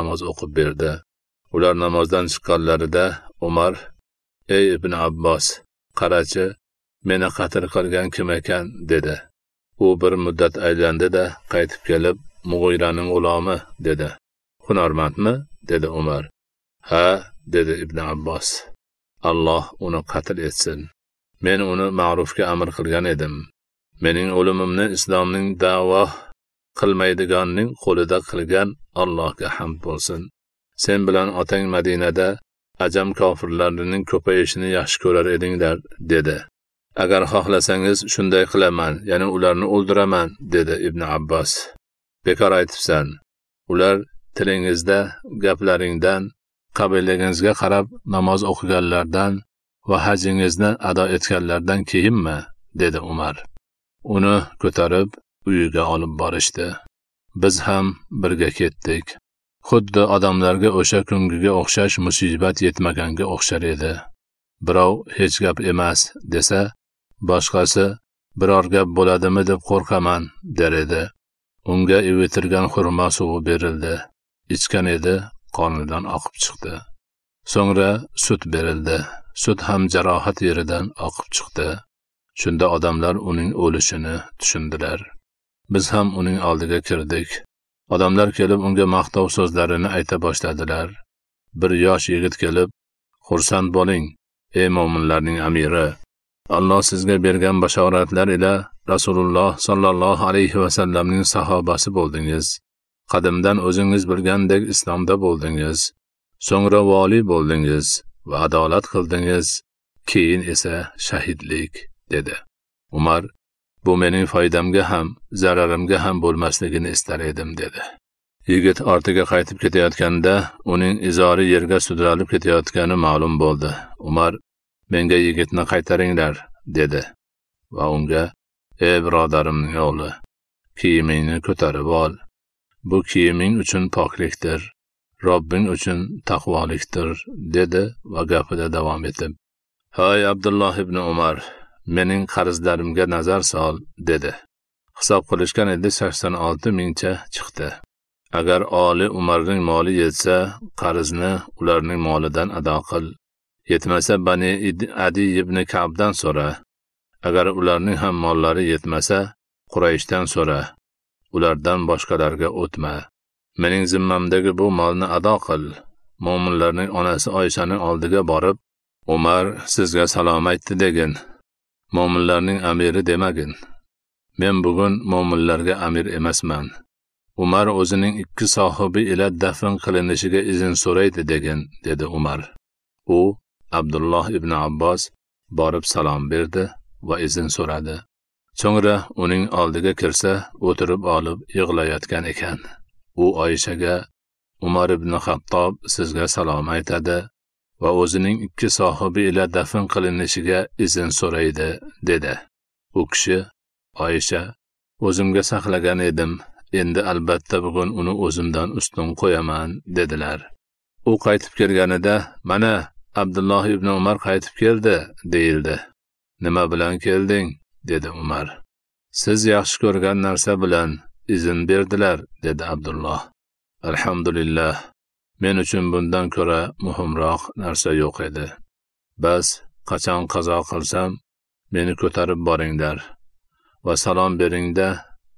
namoz o'qib berdi. Ular namozdan chiqqanlarida Umar: "Ey Ibn Abbos, qarachi, meni qatl qilgan kim ekan?" dedi. U bir muddat aylandi-da, qaytib kelib, "Mug'iraning g'ulomi" dedi. "Hunarmandmi?" dedi Umar. "Ha", dedi Ibn Abbos. "Alloh uni qatl etsin. Men uni ma'rufga amr qilgan edim. Mening o'limimni islomning da'vo qilmaydiganning qo'lida qilgan Allohga hamd bo'lsin. Sen bilan otang Madinada ajam kofirlarining ko'payishini yaxshi ko'rar edinglar", dedi. "Agar xohlasangiz shunday qilaman, ya'ni ularni o'ldiraman", dedi Ibn Abbos. "Bekor aytibsan. Ular tilingizda, gaplaringdan, qabilangizga qarab namoz o'qiganlardan va hajingizni ado etganlardan keyinmi?" dedi Umar. Uni ko'tarib uyiga olib borishdi. Biz ham birga ketdik. Xuddi odamlarga o'sha kungiga o'xshash musibat yetmaganga o'xshar edi. Birov hech gap emas desa, boshqasi biror gap bo'ladimi deb qo'rqaman der edi. Unga ivitirgan xurmo suvi berildi. Ichgan edi, qornidan oqib chiqdi. So'ngra sut berildi. Sut ham jarohat yeridan oqib chiqdi. Shunda odamlar uning o'lishini tushundilar. Biz ham uning oldiga kirdik. Odamlar kelib unga maqtov so'zlarini ayta boshladilar. Bir yosh yigit kelib: "Xursand bo'ling, ey mo'minlarning amiri. Alloh sizga bergan bashoratlar ila Rasululloh sallallohu alayhi va sallamning sahobasi bo'ldingiz. Qadimdan o'zingiz bilgandek islomda bo'ldingiz. So'ngra vali bo'ldingiz va adolat qildingiz. Keyin esa shahidlik", dedi. Umar: "Bu mening foydamga ham, zararimga ham bo'lmasligini istar edim", dedi. Yigit ortiga qaytib ketayotganda uning izori yerga sudralib ketayotgani ma'lum bo'ldi. Umar: "Menga yigitni qaytaringlar", dedi va unga: "Ey birodarimning o'g'li, kiyimingni ko'tarib ol. Bu kiyiming uchun poklikdir, Robbing uchun taqvolikdir", dedi va gapida davom etib: "Hay Abdulloh ibn Umar, mening qarzlarimga nazar sol", dedi. Hisob qilishgan edi 86 mingcha chiqdi. Agar oli Umarning moli yetsa, qarzni ularning molidan ado qil. Yetmasa Bani Adi ibn Ka'bdan so'ra. Agar ularning ham mollari yetmasa, Qurayshdan so'ra. Ulardan boshqalarga o'tma. Mening zimmamdagi bu molni ado qil. Mo'minlarning onasi Oyshaning oldiga borib, "Umar sizga salom aytdi" degin. Mo'minlarning amiri demagin. Men bugun mo'minlarga amir emasman. Umar o'zining 2 sohibi ila dafn qilinishiga izn so'raydi degin, dedi Umar. U Abdulloh ibn Abbos borib salom berdi va izn so'radi. So'ngra uning oldiga kirsa, o'tirib olib yig'layotgan ekan. U Oyshaga: "Umar ibn Xattob sizga salom aytadi va o'zining 2 sohibi ila dafn qilinishiga izn so'raydi", dedi. U kishi: "Oysha, o'zimga saqlagan edim. Endi albatta bugun uni o'zimdan ustun qo'yaman", dedilar. U qaytib kelganida: "Mana Abdulloh ibn Umar qaytib keldi", deyildi. "Nima bilan kelding?" dedi Umar. "Siz yaxshi ko'rgan narsa bilan izn berdilar", dedi Abdulloh. "Alhamdulillah. Men uchun bundan ko'ra muhimroq narsa yo'q edi. Bas, qachon qazo qilsam, meni ko'tarib boringlar va salom beringda,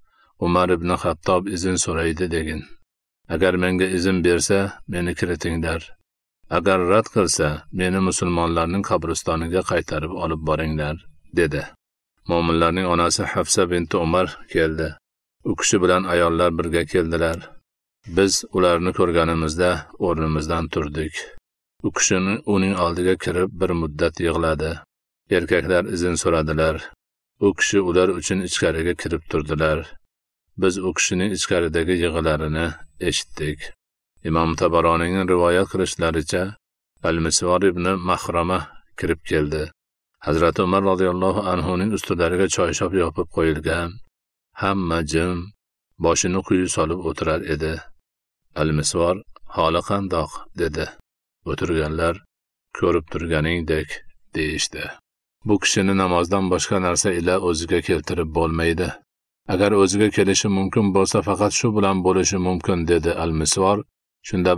Umar ibn Xattob izn so'raydi degin. Agar menga izn bersa, meni kiritinglar. Agar rad qilsa, meni musulmonlarning qabristoniga qaytarib olib boringlar", dedi. Mo'minlarning onasi Hafsa bint Umar keldi. U kishi bilan ayollar birga keldilar. Biz ularni ko'rganimizda o'rnimizdan turdik. U kishini uning oldiga kirib bir muddat yig'ladi. Erkaklar izn so'radilar. U kishi ular uchun ichkariga kirib turdilar. Biz u kishining ichkaridagi yig'larini eshitdik. Imom Tabaronining rivoyat qilishlaricha, Al-Misvar ibn Mahrama kirib keldi. Hazrat Umar radhiyallohu anhuning ustilariga choyshob yopib qo'yilgan. Hamma jim, boshini quyi solib o'tirar edi. Al-Misvar: "Holi qandoq?" dedi. O'tirganlar: "Ko'rib turganingdek", deyishdi. Bu kishini namozdan boshqa narsa ila o'ziga keltirib bo'lmaydi. Agar o'ziga kelishi mumkin bo'lsa, faqat shu bilan bo'lishi mumkin, dedi Al-Misvar. Shunda